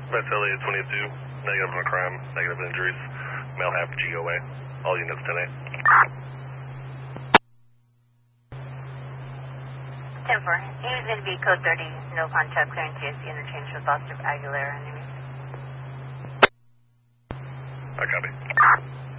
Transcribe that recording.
West Elliott 22, negative on a crime, negative injuries, male half GOA, all units 10-8. 10-4, he is going to be code 30, no contact, clearing TSC interchange with Foster Aguilera. I copy.